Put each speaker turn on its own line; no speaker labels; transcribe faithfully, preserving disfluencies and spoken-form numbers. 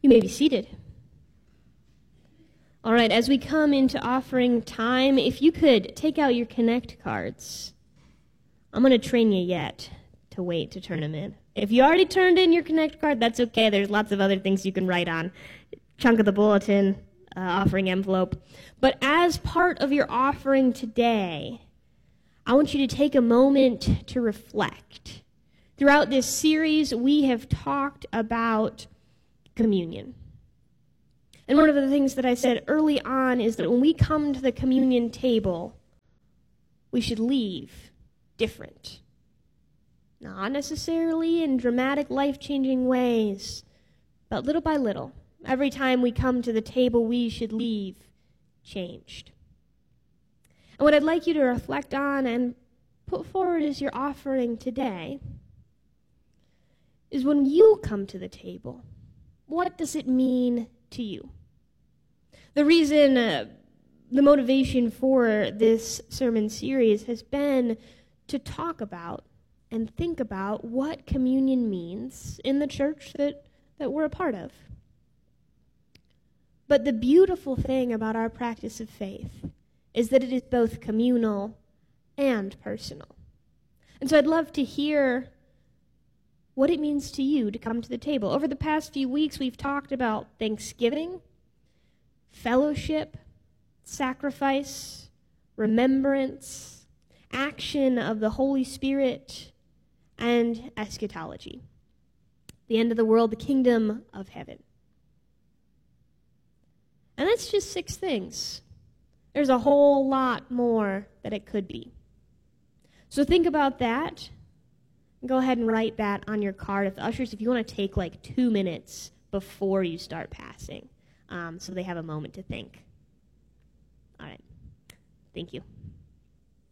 You may be seated. All right, as we come into offering time, if you could take out your Connect cards. I'm going to train you yet to wait to turn them in. If you already turned in your Connect card, that's okay. There's lots of other things you can write on. Chunk of the bulletin, uh, offering envelope. But as part of your offering today, I want you to take a moment to reflect. Throughout this series, we have talked about communion. And one of the things that I said early on is that when we come to the communion table, we should leave different. Not necessarily in dramatic, life-changing ways, but little by little. Every time we come to the table, we should leave changed. And what I'd like you to reflect on and put forward as your offering today is when you come to the table, what does it mean to you? The reason, uh, the motivation for this sermon series has been to talk about and think about what communion means in the church that, that we're a part of. But the beautiful thing about our practice of faith is that it is both communal and personal. And so I'd love to hear what it means to you to come to the table. Over the past few weeks, we've talked about Thanksgiving, fellowship, sacrifice, remembrance, action of the Holy Spirit, and eschatology. The end of the world, the kingdom of heaven. And that's just six things. There's a whole lot more that it could be. So think about that. Go ahead and write that on your card. If the ushers, if you want to take like two minutes before you start passing, um, so they have a moment to think. All right. Thank you.